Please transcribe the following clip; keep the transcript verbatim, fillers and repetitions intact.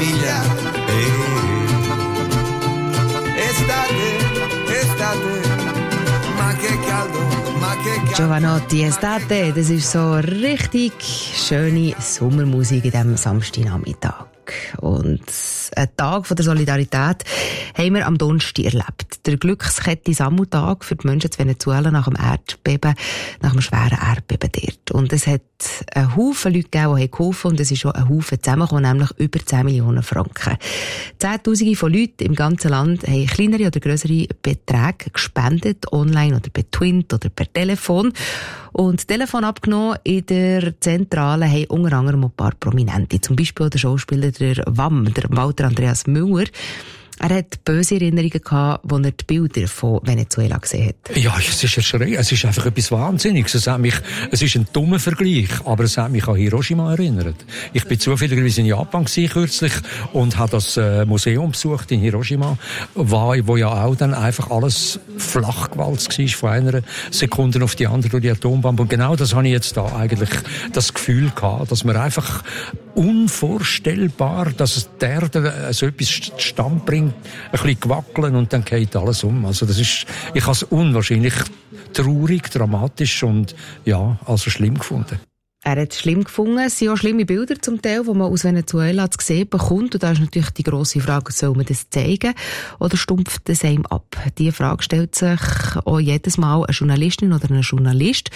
famiglia. Eh. Estate, estate, ma che caldo, ma che caldo. Giovanotti Estate, das ist so richtig schöne Sommermusik in diesem Samstagnachmittag. Und einen Tag von der Solidarität haben wir am Donnerstag erlebt. Der Glückskette-Sammeltag für die Menschen in Venezuela nach dem Erdbeben, nach dem schweren Erdbeben dort. Und es hat einen Haufen Leute gegeben, die geholfen haben, und es ist schon ein Haufen zusammengekommen, nämlich über zehn Millionen Franken. Zehntausende von Leuten im ganzen Land haben kleinere oder grössere Beträge gespendet, online oder per Twint oder per Telefon. Und Telefon abgenommen in der Zentrale haben unter anderem ein paar Prominente, zum Beispiel der Schauspieler der W A M, der Walter Andreas Müller. Er hat böse Erinnerungen gehabt, als er die Bilder von Venezuela gesehen hat. Ja, es ist erschreckend. Es ist einfach etwas Wahnsinniges. Es hat mich, es ist ein dummer Vergleich, aber es hat mich an Hiroshima erinnert. Ich bin zufälligerweise in Japan gewesen, kürzlich und habe das äh, Museum besucht in Hiroshima, wo, wo ja auch dann einfach alles flachgewalzt war von einer Sekunde auf die andere durch die Atombombe. Und genau das habe ich jetzt da eigentlich das Gefühl gehabt, dass man einfach unvorstellbar, dass es der Erde so etwas zustande bringt, ein bisschen gewackeln und dann geht alles um. Also das ist, ich habe es unwahrscheinlich traurig, dramatisch und ja, also schlimm gefunden. Er hat es schlimm gefunden. Es sind auch schlimme Bilder zum Teil, die man aus Venezuela zu sehen bekommt. Und da ist natürlich die grosse Frage, soll man das zeigen oder stumpft das einem ab? Diese Frage stellt sich auch jedes Mal eine Journalistin oder ein Journalist.